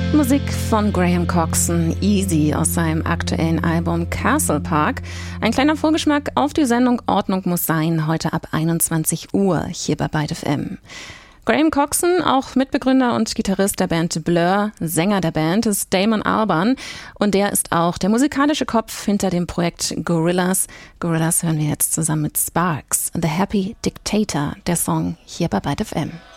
Musik von Graham Coxon, Easy aus seinem aktuellen Album Castle Park. Ein kleiner Vorgeschmack auf die Sendung Ordnung muss sein, heute ab 21 Uhr hier bei Byte FM. Graham Coxon, auch Mitbegründer und Gitarrist der Band Blur, Sänger der Band ist Damon Albarn und der ist auch der musikalische Kopf hinter dem Projekt Gorillaz. Gorillaz hören wir jetzt zusammen mit Sparks, The Happy Dictator, der Song hier bei Byte FM.